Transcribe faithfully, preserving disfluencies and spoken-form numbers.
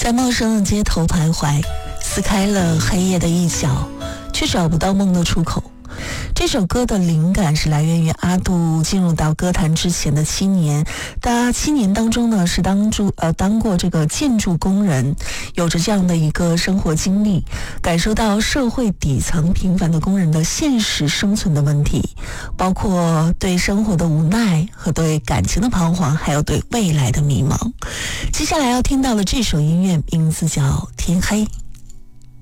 在陌生的街头徘徊，撕开了黑夜的一角，却找不到梦的出口。这首歌的灵感是来源于阿杜进入到歌坛之前的七年，他七年当中呢是当住呃当过这个建筑工人，有着这样的一个生活经历，感受到社会底层平凡的工人的现实生存的问题，包括对生活的无奈和对感情的彷徨，还有对未来的迷茫。接下来要听到的这首音乐名字叫《天黑》。